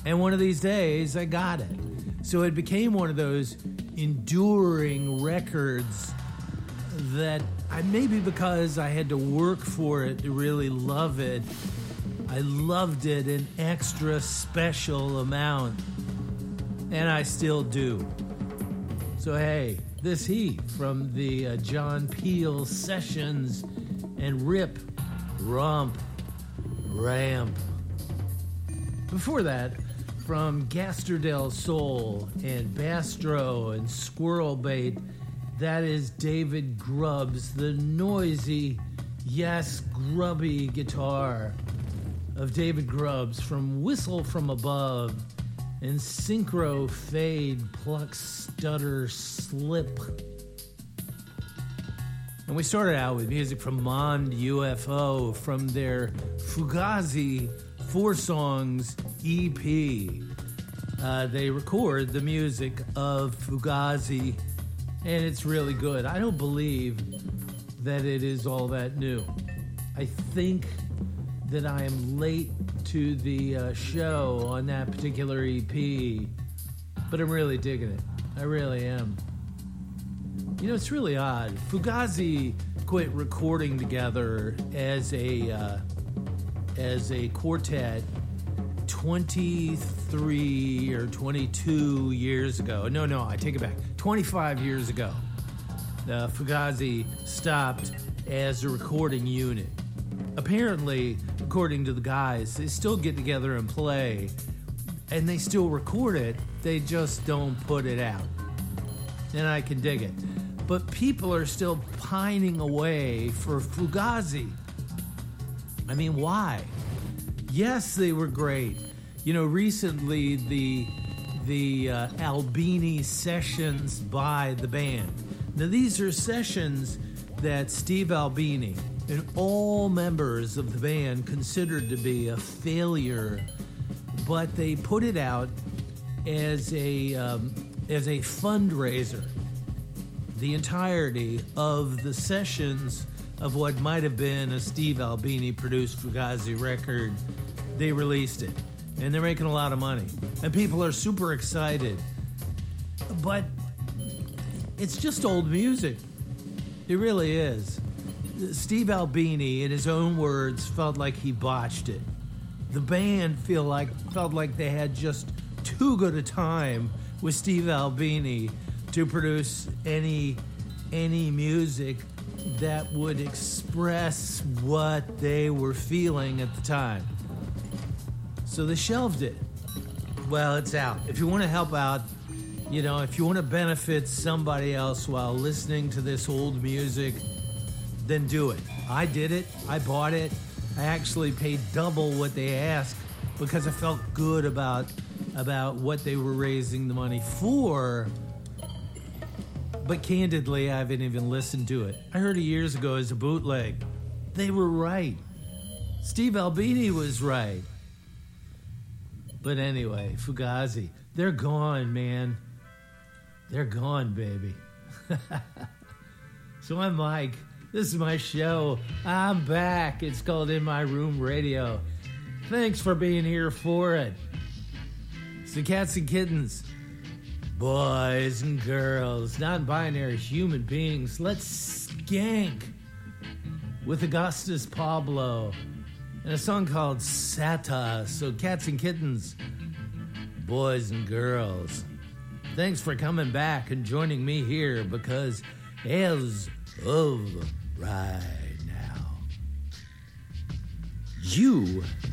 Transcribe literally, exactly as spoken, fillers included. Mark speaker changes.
Speaker 1: And one of these days, I got it. So it became one of those enduring records that I maybe because I had to work for it to really love it, I loved it an extra special amount. And I still do. So hey, this heat from the uh, John Peel Sessions and Rip, Rump, Ramp. Before that, from Gaster del Sol and Bastro and Squirrel Bait, that is David Grubbs, the noisy, yes, grubby guitar of David Grubbs from Whistle From Above and Synchro Fade Pluck Stutter Slip. And we started out with music from Mond U F O from their Fugazi Four Songs E P. Uh, they record the music of Fugazi, and it's really good. I don't believe that it is all that new. I think that I am late to the uh, show on that particular E P, but I'm really digging it. I really am. You know, it's really odd. Fugazi quit recording together as a uh, as a quartet twenty-three or twenty-two years ago. No, no, I take it back. twenty-five years ago. Uh, Fugazi stopped as a recording unit. Apparently, according to the guys, they still get together and play, and they still record it. They just don't put it out. And I can dig it. But people are still pining away for Fugazi. I mean, why? Yes, they were great. You know, recently the the uh, Albini sessions by the band. Now, these are sessions that Steve Albini and all members of the band considered to be a failure, but they put it out as a um, as a fundraiser. The entirety of the sessions of what might have been a Steve Albini produced Fugazi record, they released it. And they're making a lot of money. And people are super excited. But it's just old music. It really is. Steve Albini, in his own words, felt like he botched it. The band feel like felt like they had just too good a time with Steve Albini to produce any any music that would express what they were feeling at the time. So they shelved it. Well, it's out. If you want to help out, you know, if you want to benefit somebody else while listening to this old music, then do it. I did it. I bought it. I actually paid double what they asked because I felt good about about what they were raising the money for. But candidly, I haven't even listened to it. I heard it years ago as a bootleg. They were right. Steve Albini was right. But anyway, Fugazi, they're gone, man. They're gone, baby. So I'm Mike. This is my show. I'm back. It's called In My Room Radio. Thanks for being here for it. It's the Cats and Kittens. Boys and girls, non-binary human beings, let's skank with Augustus Pablo and a song called Sata. So Cats and Kittens, boys and girls, thanks for coming back and joining me here, because as of right now, you